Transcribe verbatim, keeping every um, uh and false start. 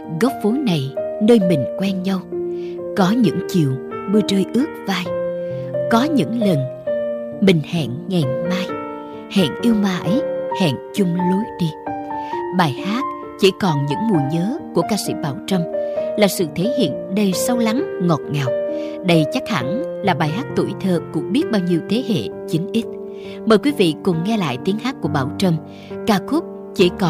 góc phố này nơi mình quen nhau. Có những chiều mưa rơi ướt vai, có những lần mình hẹn ngày mai, hẹn yêu mãi, hẹn chung lối đi. Bài hát Chỉ còn những mùi nhớ của ca sĩ Bảo Trâm là sự thể hiện đầy sâu lắng, ngọt ngào. Đây chắc hẳn là bài hát tuổi thơ của biết bao nhiêu thế hệ chín x. Mời quý vị cùng nghe lại tiếng hát của Bảo Trâm, ca khúc Chỉ còn